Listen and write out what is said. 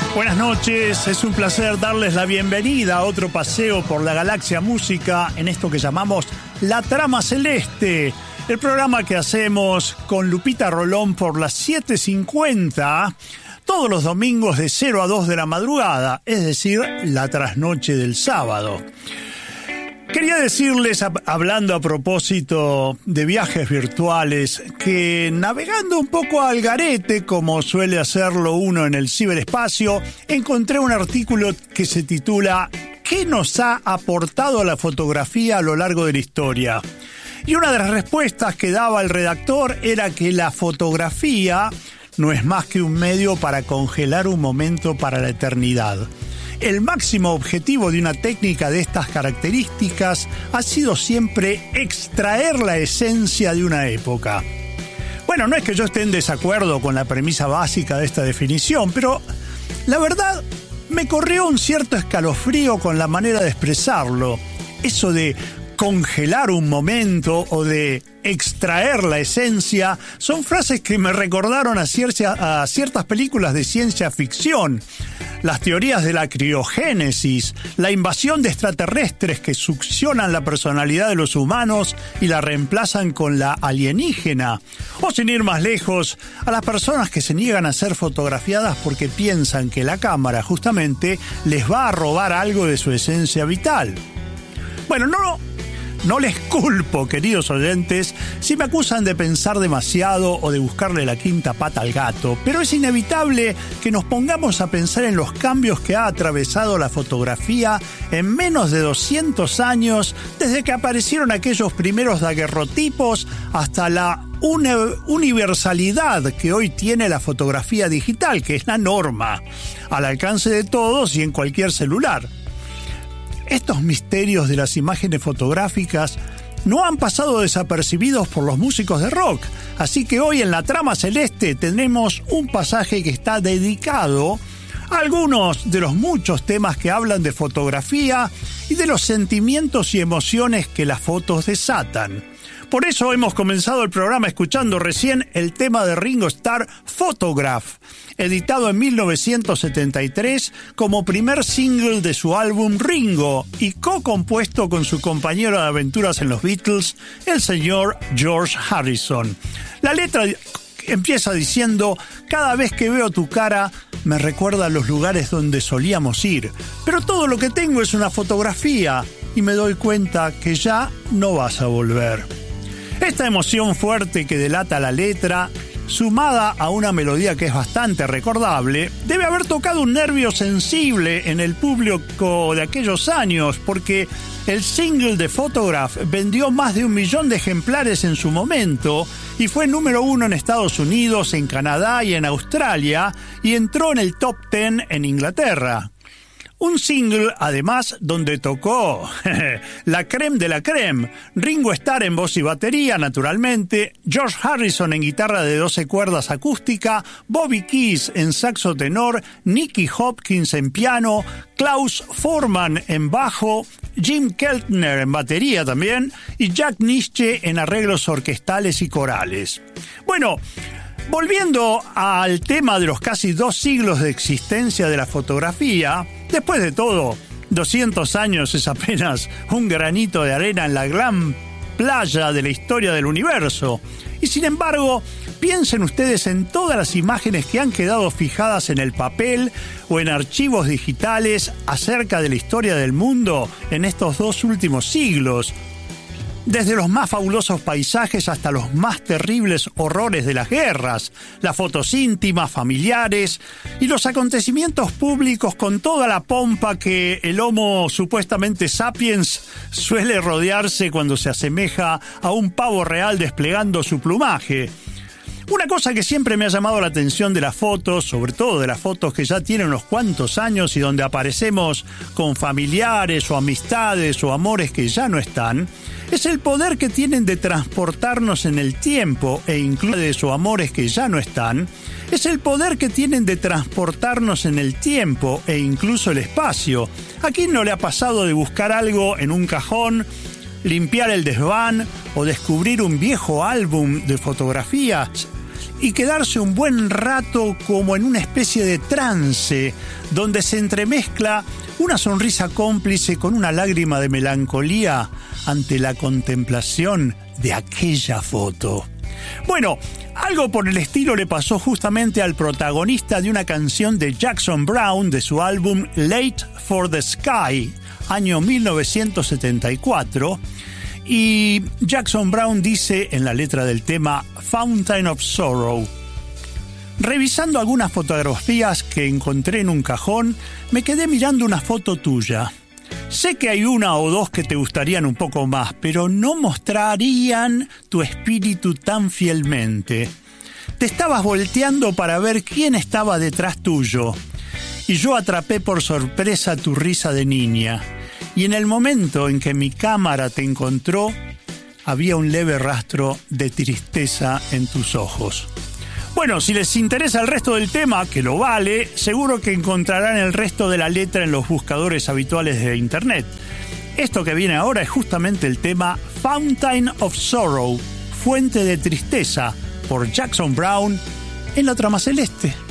Buenas noches, es un placer darles la bienvenida a otro paseo por la galaxia música en esto que llamamos La Trama Celeste, el programa que hacemos con Lupita Rolón por las 7:50 todos los domingos de 0 a 2 de la madrugada, es decir, la trasnoche del sábado. Quería decirles, hablando a propósito de viajes virtuales, que navegando un poco al garete, como suele hacerlo uno en el ciberespacio, encontré un artículo que se titula ¿Qué nos ha aportado la fotografía a lo largo de la historia? Y una de las respuestas que daba el redactor era que la fotografía no es más que un medio para congelar un momento para la eternidad. El máximo objetivo de una técnica de estas características ha sido siempre extraer la esencia de una época. Bueno, no es que yo esté en desacuerdo con la premisa básica de esta definición, pero la verdad me corrió un cierto escalofrío con la manera de expresarlo. Eso de congelar un momento o de extraer la esencia son frases que me recordaron a ciertas películas de ciencia ficción. Las teorías de la criogénesis, la invasión de extraterrestres que succionan la personalidad de los humanos y la reemplazan con la alienígena. O sin ir más lejos, a las personas que se niegan a ser fotografiadas porque piensan que la cámara justamente les va a robar algo de su esencia vital. Bueno, no les culpo, queridos oyentes, si me acusan de pensar demasiado o de buscarle la quinta pata al gato, pero es inevitable que nos pongamos a pensar en los cambios que ha atravesado la fotografía en menos de 200 años, desde que aparecieron aquellos primeros daguerrotipos hasta la universalidad que hoy tiene la fotografía digital, que es la norma, al alcance de todos y en cualquier celular. Estos misterios de las imágenes fotográficas no han pasado desapercibidos por los músicos de rock, así que hoy en La Trama Celeste tenemos un pasaje que está dedicado a algunos de los muchos temas que hablan de fotografía y de los sentimientos y emociones que las fotos desatan. Por eso hemos comenzado el programa escuchando recién el tema de Ringo Starr, Photograph, editado en 1973 como primer single de su álbum Ringo y co-compuesto con su compañero de aventuras en los Beatles, el señor George Harrison. La letra empieza diciendo: cada vez que veo tu cara me recuerda a los lugares donde solíamos ir, pero todo lo que tengo es una fotografía y me doy cuenta que ya no vas a volver. Esta emoción fuerte que delata la letra, sumada a una melodía que es bastante recordable, debe haber tocado un nervio sensible en el público de aquellos años, porque el single de Photograph vendió más de 1 millón de ejemplares en su momento y fue número 1 en Estados Unidos, en Canadá y en Australia, y entró en el top 10 en Inglaterra. Un single, además, donde tocó la crème de la crème, Ringo Starr en voz y batería, naturalmente, George Harrison en guitarra de 12 cuerdas acústica, Bobby Keys en saxo tenor, Nicky Hopkins en piano, Klaus Voormann en bajo, Jim Keltner en batería también, y Jack Nitzsche en arreglos orquestales y corales. Bueno, volviendo al tema de los casi 2 siglos de existencia de la fotografía, después de todo, 200 años es apenas un granito de arena en la gran playa de la historia del universo. Y sin embargo, piensen ustedes en todas las imágenes que han quedado fijadas en el papel o en archivos digitales acerca de la historia del mundo en estos 2 últimos siglos. Desde los más fabulosos paisajes hasta los más terribles horrores de las guerras, las fotos íntimas, familiares y los acontecimientos públicos con toda la pompa que el Homo supuestamente sapiens suele rodearse cuando se asemeja a un pavo real desplegando su plumaje. Una cosa que siempre me ha llamado la atención de las fotos, sobre todo de las fotos que ya tienen unos cuantos años y donde aparecemos con familiares o amistades o amores que ya no están, es el poder que tienen de transportarnos en el tiempo e incluso amores que ya no están, es el poder que tienen de transportarnos en el tiempo e incluso el espacio. ¿A quién no le ha pasado de buscar algo en un cajón, limpiar el desván o descubrir un viejo álbum de fotografías y quedarse un buen rato como en una especie de trance, donde se entremezcla una sonrisa cómplice con una lágrima de melancolía ante la contemplación de aquella foto. Bueno, algo por el estilo le pasó justamente al protagonista de una canción de Jackson Browne de su álbum Late for the Sky, año 1974, y Jackson Browne dice en la letra del tema Fountain of Sorrow: revisando algunas fotografías que encontré en un cajón, me quedé mirando una foto tuya. Sé que hay una o dos que te gustarían un poco más, pero no mostrarían tu espíritu tan fielmente. Te estabas volteando para ver quién estaba detrás tuyo, y yo atrapé por sorpresa tu risa de niña. Y en el momento en que mi cámara te encontró, había un leve rastro de tristeza en tus ojos. Bueno, si les interesa el resto del tema, que lo vale, seguro que encontrarán el resto de la letra en los buscadores habituales de internet. Esto que viene ahora es justamente el tema Fountain of Sorrow, Fuente de Tristeza, por Jackson Browne en La Trama Celeste.